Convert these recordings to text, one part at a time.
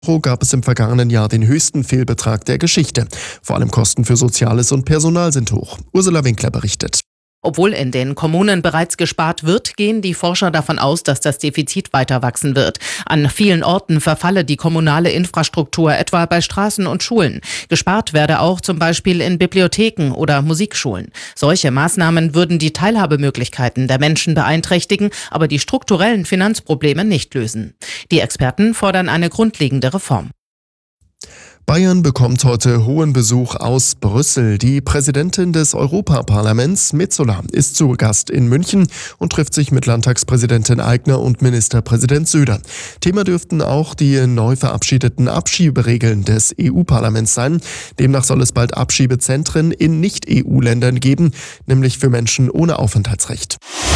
Euro gab es im vergangenen Jahr den höchsten Fehlbetrag der Geschichte. Vor allem Kosten für Soziales und Personal sind hoch. Ursula Winkler berichtet. Obwohl in den Kommunen bereits gespart wird, gehen die Forscher davon aus, dass das Defizit weiter wachsen wird. An vielen Orten verfalle die kommunale Infrastruktur, etwa bei Straßen und Schulen. Gespart werde auch zum Beispiel in Bibliotheken oder Musikschulen. Solche Maßnahmen würden die Teilhabemöglichkeiten der Menschen beeinträchtigen, aber die strukturellen Finanzprobleme nicht lösen. Die Experten fordern eine grundlegende Reform. Bayern bekommt heute hohen Besuch aus Brüssel. Die Präsidentin des Europaparlaments, Metsola, ist zu Gast in München und trifft sich mit Landtagspräsidentin Aigner und Ministerpräsident Söder. Thema dürften auch die neu verabschiedeten Abschieberegeln des EU-Parlaments sein. Demnach soll es bald Abschiebezentren in Nicht-EU-Ländern geben, nämlich für Menschen ohne Aufenthaltsrecht.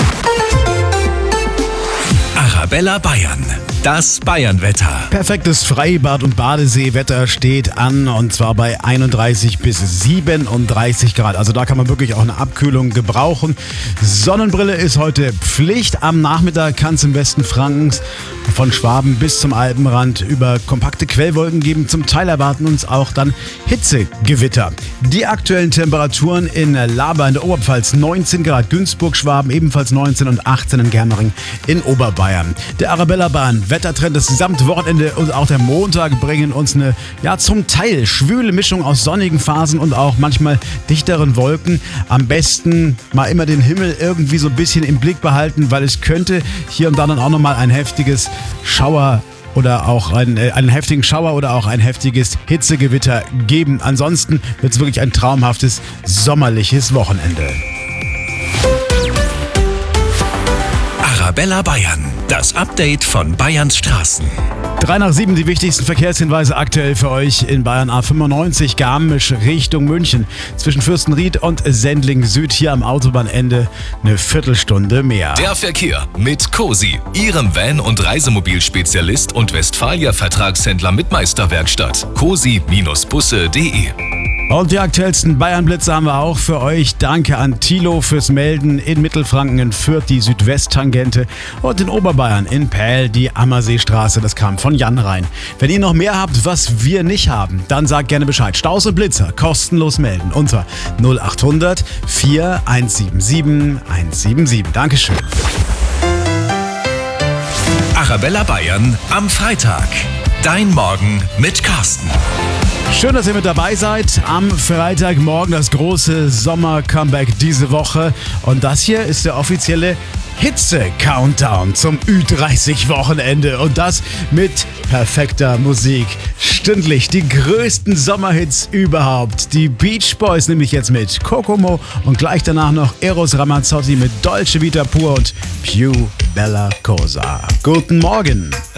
Arabella Bayern, das Bayernwetter. Perfektes Freibad- und Badeseewetter steht an, und zwar bei 31 bis 37 Grad. Also da kann man wirklich auch eine Abkühlung gebrauchen. Sonnenbrille ist heute Pflicht. Am Nachmittag kann es im Westen Frankens von Schwaben bis zum Alpenrand über kompakte Quellwolken geben. Zum Teil erwarten uns auch dann Hitzegewitter. Die aktuellen Temperaturen in Laber in der Oberpfalz 19 Grad, Günzburg, Schwaben ebenfalls 19 und 18 in Germering in Oberbayern. Der Arabella Bayern Wettertrend, das gesamte Wochenende und auch der Montag bringen uns eine zum Teil schwüle Mischung aus sonnigen Phasen und auch manchmal dichteren Wolken. Am besten mal immer den Himmel irgendwie so ein bisschen im Blick behalten, weil es könnte hier und da dann auch nochmal ein heftiges Schauer oder auch einen heftigen Schauer oder auch ein heftiges Hitzegewitter geben. Ansonsten wird es wirklich ein traumhaftes sommerliches Wochenende. Arabella Bayern, das Update von Bayerns Straßen. 3 nach 7, die wichtigsten Verkehrshinweise aktuell für euch in Bayern. A95 Garmisch Richtung München. Zwischen Fürstenried und Sendling Süd hier am Autobahnende eine Viertelstunde mehr. Der Verkehr mit Cosi, Ihrem Van- und Reisemobilspezialist und Westfalia-Vertragshändler mit Meisterwerkstatt. cosi-busse.de. Und die aktuellsten Bayern-Blitze haben wir auch für euch. Danke an Thilo fürs Melden. In Mittelfranken in Fürth die Südwesttangente und in Oberbayern in Pähl die Ammerseestraße. Das kam von Jan rein. Wenn ihr noch mehr habt, was wir nicht haben, dann sagt gerne Bescheid. Staus und Blitzer kostenlos melden unter 0800 4177 177. Dankeschön. Arabella Bayern am Freitag. Dein Morgen mit Carsten. Schön, dass ihr mit dabei seid. Am Freitagmorgen das große Sommer-Comeback diese Woche. Und das hier ist der offizielle Hitze-Countdown zum Ü30-Wochenende. Und das mit perfekter Musik. Stündlich die größten Sommerhits überhaupt. Die Beach Boys nehme ich jetzt mit Kokomo und gleich danach noch Eros Ramazzotti mit Dolce Vita Pur und Più Bella Cosa. Guten Morgen.